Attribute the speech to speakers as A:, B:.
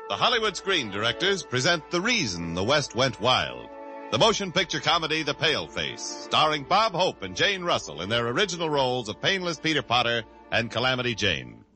A: The Hollywood Screen Directors present The Reason the West Went Wild, the motion picture comedy The Paleface, starring Bob Hope and Jane Russell in their original roles of Painless Peter Potter and Calamity Jane.